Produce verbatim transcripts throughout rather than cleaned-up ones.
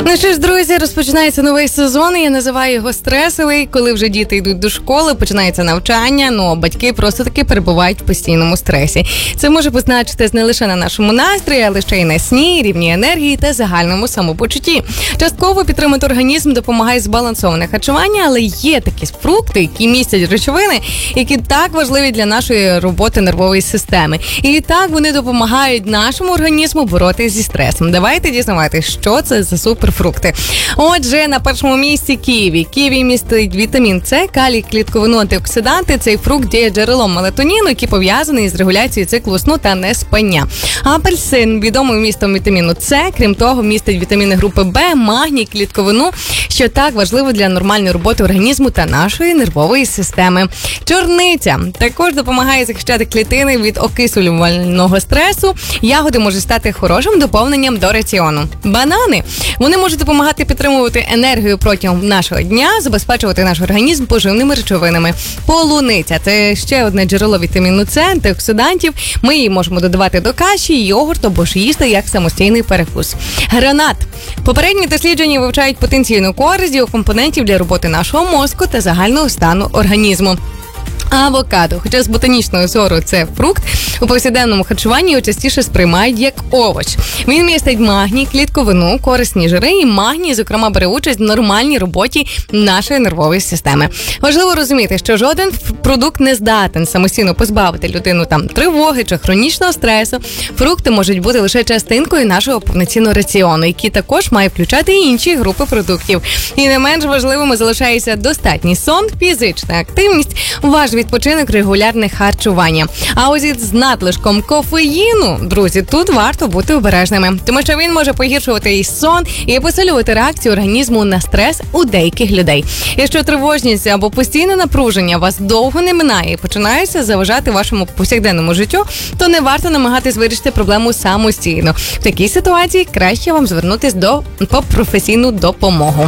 Ну що ж, друзі, розпочинається новий сезон, і я називаю його стресовий, коли вже діти йдуть до школи, починається навчання, ну а батьки просто таки перебувають в постійному стресі. Це може позначитись не лише на нашому настрої, але ще й на сні, рівні енергії та загальному самопочутті. Частково підтримати організм допомагає збалансоване харчування, але є такі фрукти, які містять речовини, які так важливі для нашої роботи нервової системи. І так вони допомагають нашому організму боротися зі стресом. Давайте дізнаватися, що це за суперфрукти. Отже, на першому місці ківі. Ківі містить вітамін С, калій, клітковину, антиоксиданти. Цей фрукт є джерелом мелатоніну, який пов'язаний з регуляцією циклу сну та неспання. Апельсин відомий вмістом вітаміну С, крім того, містить вітаміни групи Б, магній, клітковину, що так важливо для нормальної роботи організму та нашої нервової системи. Чорниця також допомагає захищати клітини від окислювального стресу. Ягоди можуть стати хорошим доповненням до раціону. Банани. Вони можуть допомагати підтримувати енергію протягом нашого дня, забезпечувати наш організм поживними речовинами. Полуниця – це ще одне джерело вітаміну С, антиоксидантів. Ми її можемо додавати до каші, йогурт або ж їсти як самостійний перекус. Гранат. Попередні дослідження вивчають потенційну користь його компонентів для роботи нашого мозку та загального стану організму. Авокадо. Хоча з ботанічного зору це фрукт, у повсякденному харчуванні його частіше сприймають як овоч. Він містить магній, клітковину, корисні жири, і магній, зокрема, бере участь в нормальній роботі нашої нервової системи. Важливо розуміти, що жоден продукт не здатен самостійно позбавити людину там тривоги чи хронічного стресу. Фрукти можуть бути лише частинкою нашого повноцінного раціону, який також має включати і інші групи продуктів. І не менш важливими залишається достатній сон, фізична активність, ваш відпочинок, регулярне харчування. А ось із надлишком кофеїну, друзі, тут варто бути обережними, тому що він може погіршувати і сон, і посилювати реакцію організму на стрес у деяких людей. Якщо тривожність або постійне напруження вас довго не минає і починається заважати вашому повсякденному життю, то не варто намагатись вирішити проблему самостійно. В такій ситуації краще вам звернутися до по професійну допомогу.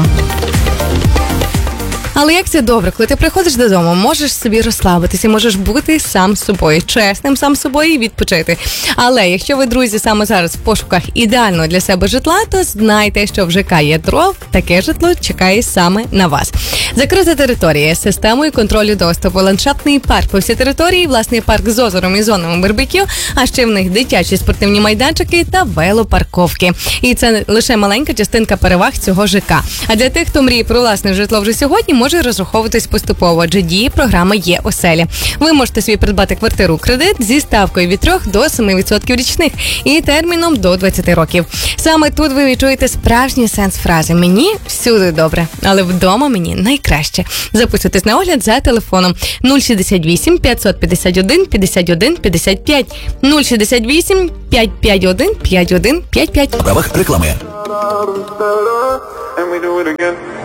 Але як це добре, коли ти приходиш додому, можеш собі розслабитися, можеш бути сам з собою, чесним сам з собою і відпочити. Але якщо ви, друзі, саме зараз в пошуках ідеального для себе житла, то знайте, що в ЖК «Ядро» таке житло чекає саме на вас. Закрита територія з системою контролю доступу, ландшафтний парк по всій території, власний парк з озером і зонами барбекю, а ще в них дитячі спортивні майданчики та велопарковки. І це лише маленька частинка переваг цього ЖК. А для тих, хто мріє про власне житло вже сьогодні, може розраховуватись поступово, адже діє програма «Є оселя». Ви можете собі придбати квартиру у кредит зі ставкою від трьох до семи відсотків річних і терміном до двадцяти років. Саме тут ви відчуєте справжній сенс фрази «Мені всюди добре, але вдома мені найкраще». Записуйтесь на огляд за телефоном нуль шістдесят вісім п'ятсот п'ятдесят один п'ятдесят один п'ятдесят п'ять нуль шістдесят вісім п'ятсот п'ятдесят один п'ятдесят один п'ятдесят п'ять. В правах реклами.